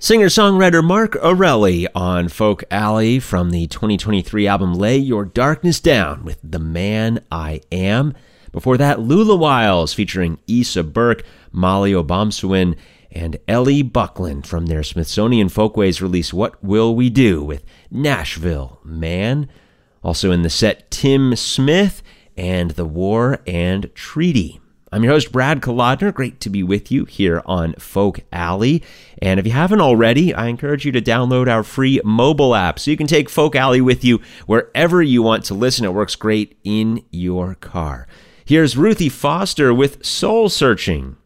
Singer-songwriter Mark Orelli on Folk Alley from the 2023 album Lay Your Darkness Down with The Man I Am. Before that, Lula Wiles featuring Issa Burke, Molly Obamsawin, and Ellie Buckland from their Smithsonian Folkways release What Will We Do with Nashville Man. Also in the set, Tim Smith and The War and Treaty. I'm your host, Brad Kolodner. Great to be with you here on Folk Alley. And if you haven't already, I encourage you to download our free mobile app so you can take Folk Alley with you wherever you want to listen. It works great in your car. Here's Ruthie Foster with Soul Searching.